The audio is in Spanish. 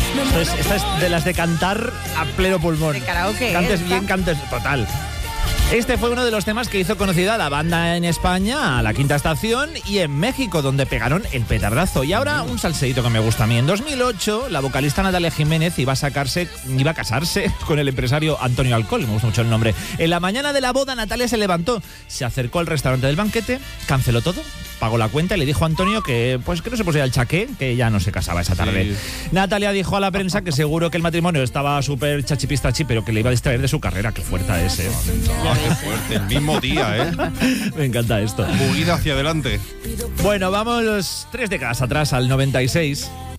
Esta es de las de cantar a pleno pulmón. De karaoke. Cantes bien, cantes total. Este fue uno de los temas que hizo conocida a la banda en España, a La Quinta Estación, y en México, donde pegaron el petardazo. Y ahora un salseíto que me gusta a mí. En 2008, la vocalista Natalia Jiménez iba a casarse con el empresario Antonio Alcoll, me gusta mucho el nombre. En la mañana de la boda, Natalia se levantó, se acercó al restaurante del banquete, canceló todo, pagó la cuenta y le dijo a Antonio que no se pusiera el chaqué, que ya no se casaba esa tarde. Sí. Natalia dijo a la prensa que seguro que el matrimonio estaba súper chachipistachi, pero que le iba a distraer de su carrera. Qué fuerte es, ¿eh? Qué fuerte, el mismo día, ¿eh? Me encanta esto. Huida hacia adelante. Bueno, vamos 3 décadas atrás, al 96.